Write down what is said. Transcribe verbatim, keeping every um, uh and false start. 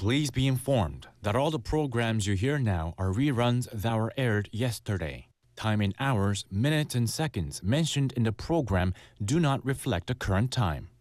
Please be informed that all the programs you hear now are reruns that were aired yesterday. Time in hours, minutes, and seconds mentioned in the program do not reflect the current time.